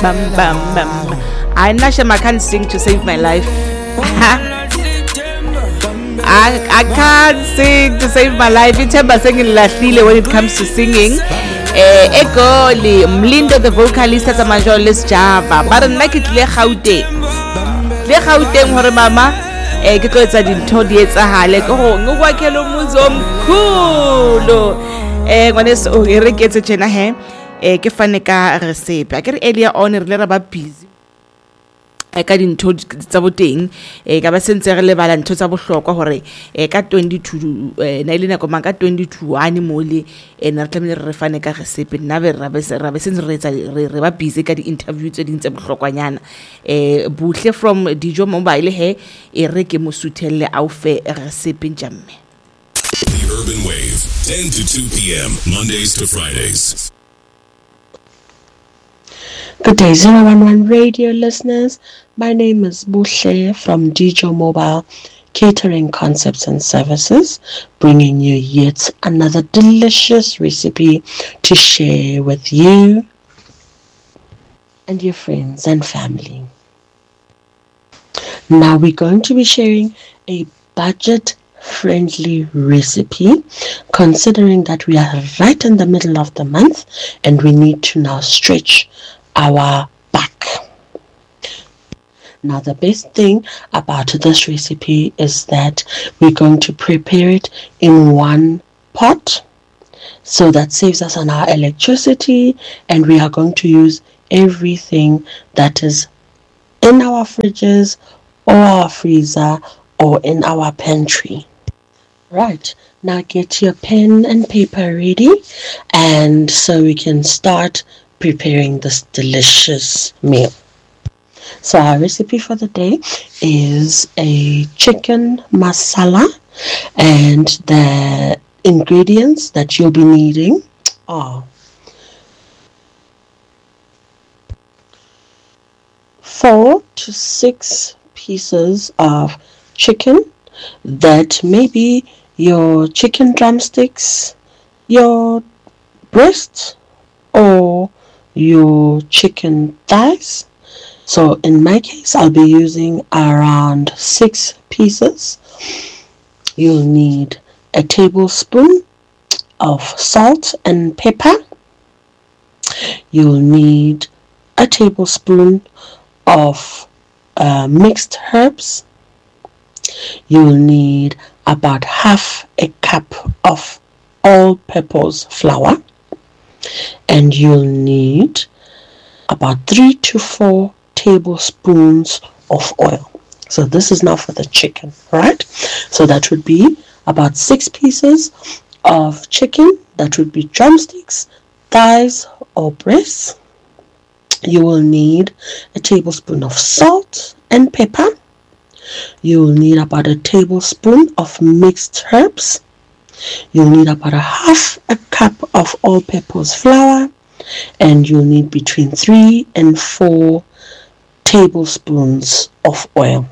I'm not sure I can't sing to save my life. I can't sing to save my life. It's about singing lahlile when it comes to singing. Egoli Mlindo the vocalist at Majolis Java. But nna ke tle Gauteng hore mama ke tlo etsa dintho di etsahale ke go ngwakhelo muzo omkhulu ngwaneso o re ke etse tjena ke fane ka recipe a ke earlier on re le ra ba busy ka dintho tsa boteng ka ba sentse re le bala ntho tsa bohlokwa hore ka 22 na ile nako mang ka 22 mole re tlamile re fane ka recipe nna be ra be sentse re ba busy ka di interview tse ding tse bohlokwanyana buhle from Dijo Mobile e re ke mosuthelle au fe recipe njamme. The Urban Wave 10 to 2 p.m. Mondays to Fridays. Good day, 011 radio listeners. My name is Bushle from Dijo Mobile Catering Concepts and Services, bringing you yet another delicious recipe to share with you and your friends and family. Now we're going to be sharing a budget-friendly recipe, considering that we are right in the middle of the month and we need to now stretch our back. Now the best thing about this recipe is that we're going to prepare it in one pot, so that saves us on our electricity, and we are going to use everything that is in our fridges or our freezer or in our pantry. Right, now get your pen and paper ready, and so we can start preparing this delicious meal. So our recipe for the day is a chicken masala, and the ingredients that you'll be needing are 4 to 6 pieces of chicken. That may be your chicken drumsticks, your breast, or your chicken thighs. So in my case, I'll be using around 6 pieces. You'll need a tablespoon of salt and pepper. You'll need a tablespoon of mixed herbs. You'll need about half a cup of all-purpose flour. And you'll need about 3 to 4 tablespoons of oil. So this is now for the chicken, right? So that would be about 6 pieces of chicken. That would be drumsticks, thighs, or breasts. You will need a tablespoon of salt and pepper. You will need about a tablespoon of mixed herbs. You'll need about a half a cup of all-purpose flour, and you'll need between 3 and 4 tablespoons of oil.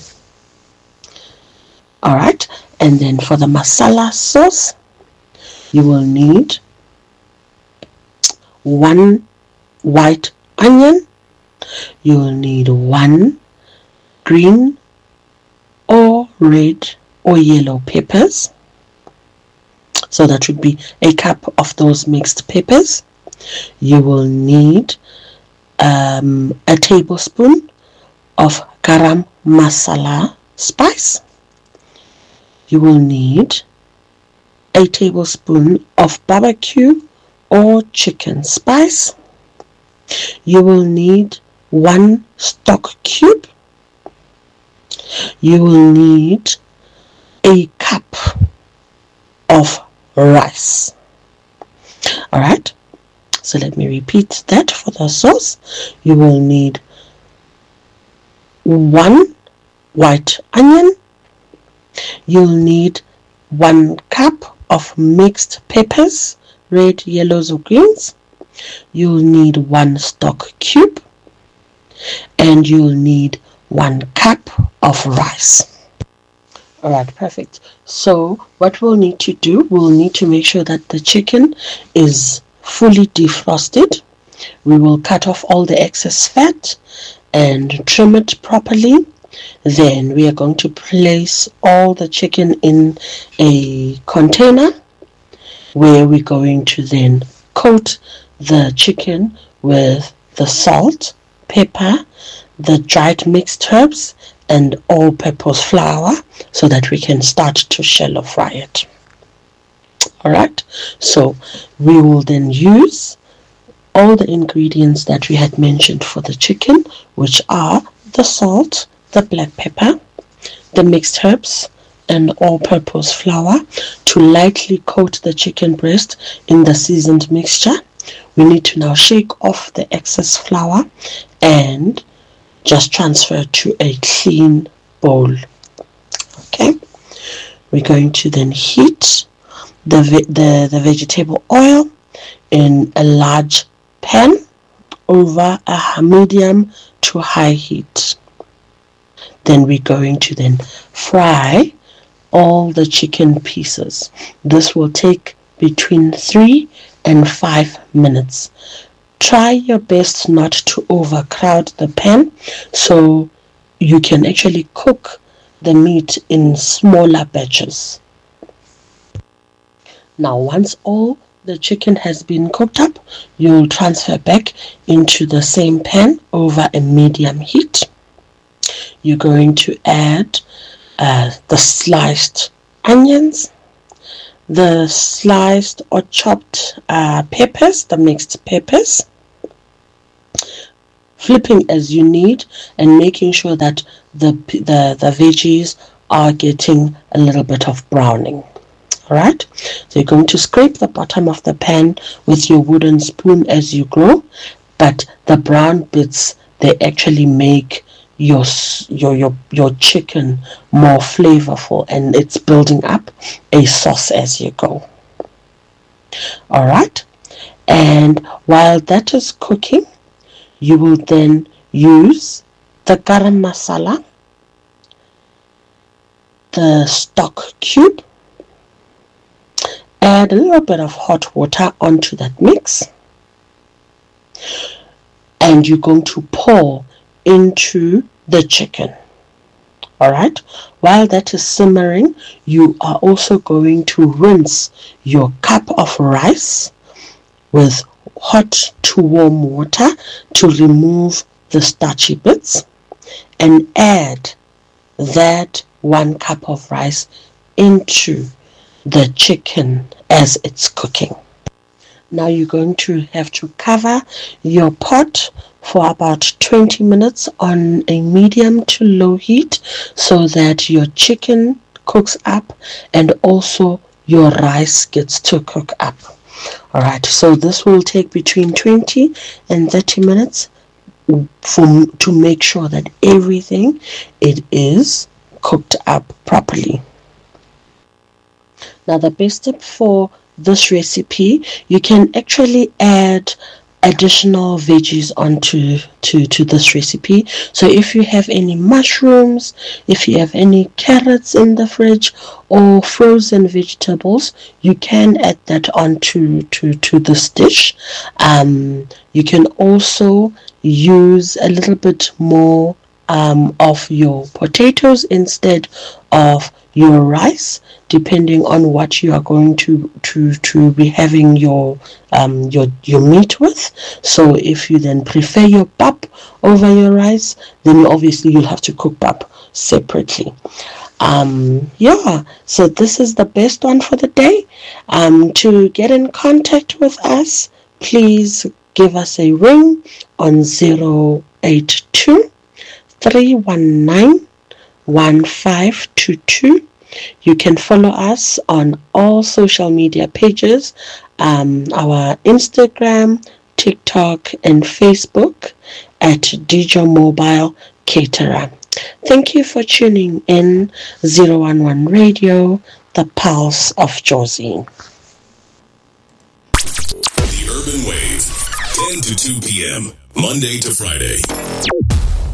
Alright, and then for the masala sauce, you will need 1 white onion. You will need 1 green or red or yellow peppers. So that would be a cup of those mixed peppers. You will need a tablespoon of garam masala spice. You will need a tablespoon of barbecue or chicken spice. You will need 1 stock cube. You will need a cup of rice. Alright, so let me repeat that. For the sauce, you will need 1 white onion. You'll need 1 cup of mixed peppers, red, yellows, or greens. You'll need 1 stock cube, and you'll need 1 cup of rice. Alright, perfect. So what we'll need to do, we'll need to make sure that the chicken is fully defrosted. We will cut off all the excess fat and trim it properly. Then we are going to place all the chicken in a container where we're going to then coat the chicken with the salt, pepper, the dried mixed herbs, and all-purpose flour so that we can start to shallow fry it. Alright, so we will then use all the ingredients that we had mentioned for the chicken, which are the salt, the black pepper, the mixed herbs, and all-purpose flour to lightly coat the chicken breast in the seasoned mixture. We need to now shake off the excess flour and just transfer to a clean bowl. Okay, we're going to then heat the vegetable oil in a large pan over a medium to high heat. Then we're going to then fry all the chicken pieces. This will take between 3 and 5 minutes. Try your best not to overcrowd the pan so you can actually cook the meat in smaller batches. Now, once all the chicken has been cooked up, you'll transfer back into the same pan over a medium heat. You're going to add the sliced onions, the sliced or chopped peppers, the mixed peppers, flipping as you need and making sure that the veggies are getting a little bit of browning. Alright, so you're going to scrape the bottom of the pan with your wooden spoon as you go, but the brown bits, they actually make your chicken more flavorful, and it's building up a sauce as you go. Alright, and while that is cooking, you will then use the garam masala, the stock cube, add a little bit of hot water onto that mix, and you're going to pour into the chicken. Alright, while that is simmering, you are also going to rinse your cup of rice with hot to warm water to remove the starchy bits, and add that 1 cup of rice into the chicken as it's cooking. Now you're going to have to cover your pot for about 20 minutes on a medium to low heat so that your chicken cooks up and also your rice gets to cook up. Alright, so this will take between 20 and 30 minutes to make sure that everything it is cooked up properly. Now the best tip for this recipe, you can actually add additional veggies onto this recipe. So if you have any mushrooms, if you have any carrots in the fridge or frozen vegetables, you can add that onto to this dish. You can also use a little bit more of your potatoes instead of your rice, depending on what you are going to be having your meat with. So if you then prefer your pap over your rice, then you'll have to cook pap separately. So this is the best one for the day. To get in contact with us, please give us a ring on 082 319 1522. You can follow us on all social media pages, our Instagram, TikTok, and Facebook at DJ Mobile Caterer. Thank you for tuning in. 011 Radio, the pulse of Jozi. The Urban Wave, 10 to 2 p.m., Monday to Friday.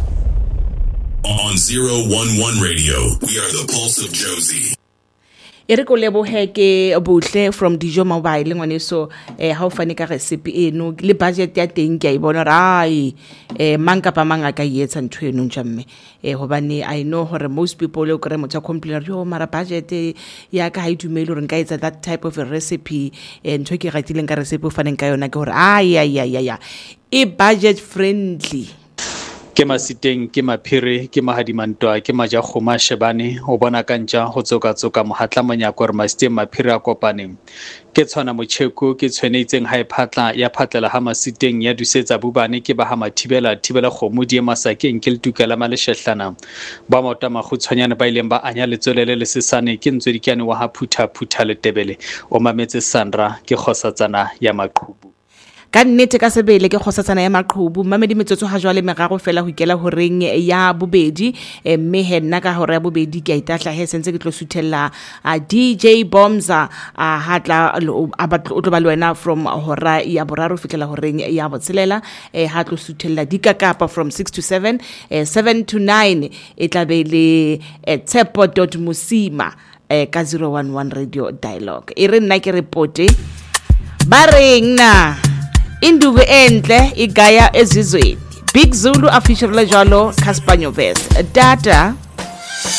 On 011 Radio, we are the pulse of Jozi. e re ko lebohe ke Buhle from Dijo Mobile ngwaneso ha o fane ka recipe eno le budget ya teng ke a ibona rai mang kapa mang a ka etsa ntho eno njamme hobane I know hore most people le kore motho complain yo mara budget ya ka ha idumele hore nka etsa that type of a recipe ntho ke ratileng ka recipe o faneng ka yona ke hore ya e budget friendly ke masiteng ke maphiri ke mahadimantwa ke majakgoma shebane o bona ka ntja go tsoka mohatla monyako re masiteng maphiri a kopaneng ke tshwana motšheko ke tshwenetseng ha iphatla ya phatlela ha masiteng ya dusetsa bubane ke ba ha mathibela kgomo di masakeng ke le tukela maleshehlana ba mota magutshwanyane ba ileng ba anya letswelele le sesane ke ntswedikane wa ha phutha le tebele o mametse Sandra ke kgosatsana ya maqhubu ka nnete ka sebele ke kgosatsana ya maqhubu mamedi metsotso ha jwale meraro fela ho ikela ho reng ya bobedi mme he nna ka hore ya bobedi ke itahla he sentse ke tlo suthella DJ Bomza hatla o tlo ba le wena from hora ya boraro fitlela ho reng ya botshelela ha tlo suthella dikakapa from 6 to 7 7 to 9 e tla be le Tsepo.Musima ka 011 radio dialogue e re nna ke reporte ba reng na Induku enhle igaya ezizweni Big Zulu official le jalo Caspanyo Verse data